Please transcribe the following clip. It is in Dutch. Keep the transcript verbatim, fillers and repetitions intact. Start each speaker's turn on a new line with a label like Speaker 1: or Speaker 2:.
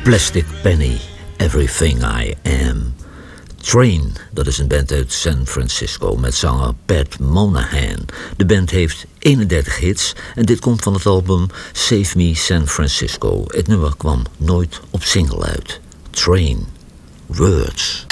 Speaker 1: Plastic Penny, Everything I Am. Train, dat is een band uit San Francisco met zanger Pat Monahan. De band heeft eenendertig hits en dit komt van het album Save Me San Francisco. Het nummer kwam nooit op single uit. Train, Words.